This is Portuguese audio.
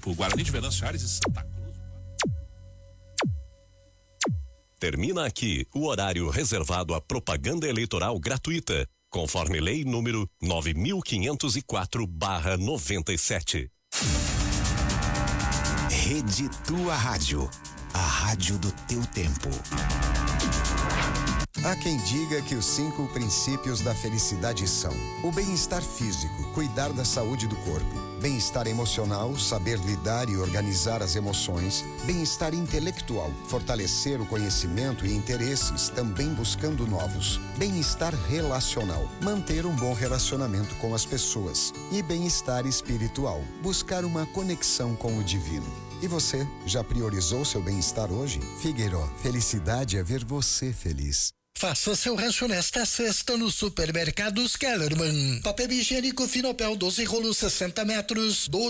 Tempo, Guarani de Venâncio Aires e Santa Cruz. Termina aqui o horário reservado à propaganda eleitoral gratuita, conforme lei número 9504/97. Rede Tua Rádio, a rádio do teu tempo. Há quem diga que os 5 princípios da felicidade são: o bem-estar físico, cuidar da saúde do corpo; bem-estar emocional, saber lidar e organizar as emoções; bem-estar intelectual, fortalecer o conhecimento e interesses, também buscando novos; bem-estar relacional, manter um bom relacionamento com as pessoas; e bem-estar espiritual, buscar uma conexão com o divino. E você, já priorizou seu bem-estar hoje? Figueiró, felicidade é ver você feliz. Faça seu rancho nesta sexta no Supermercados Kellerman. Papel higiênico Finopel 12 rolos 60 metros,